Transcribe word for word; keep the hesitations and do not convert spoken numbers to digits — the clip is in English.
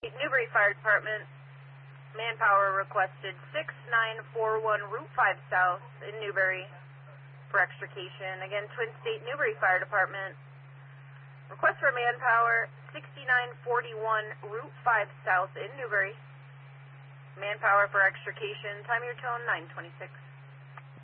Newbury Fire Department, manpower requested six nine four one Route five South in Newbury for extrication. Again, Twin State Newbury Fire Department, request for manpower sixty-nine forty-one Route five South in Newbury. Manpower for extrication. Time your tone nine twenty-six.